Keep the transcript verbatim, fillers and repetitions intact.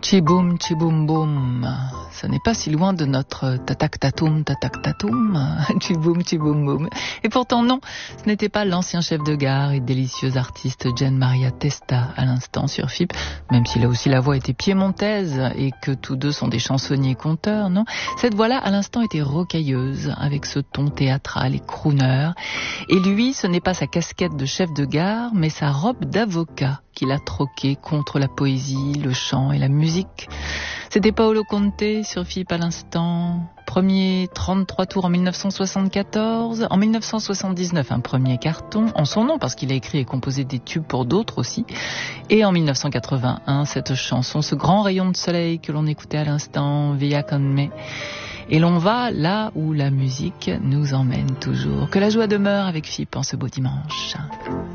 Chiboum, chiboum, boum. Ce n'est pas si loin de notre tatak tatoum, tatak tatoum. Chiboum, chiboum, boum. Et pourtant non, ce n'était pas l'ancien chef de gare et délicieuse artiste Gian Maria Testa à l'instant sur F I P, même si là aussi la voix était piémontaise et que tous deux sont des chansonniers conteurs, non. Cette voix-là à l'instant était rocailleuse avec ce ton théâtral et crooner. Et lui, ce n'est pas sa casquette de chef de gare, mais sa robe d'avocat qu'il a troquée contre la poésie, le chant et la musique. C'était Paolo Conte sur F I P à l'instant. Premier trente-trois tours en mille neuf cent soixante-quatorze. En mille neuf cent soixante-dix-neuf, un premier carton en son nom parce qu'il a écrit et composé des tubes pour d'autres aussi. Et en mille neuf cent quatre-vingt-un, cette chanson, ce grand rayon de soleil que l'on écoutait à l'instant, Via con me. Et l'on va là où la musique nous emmène toujours. Que la joie demeure avec F I P en ce beau dimanche.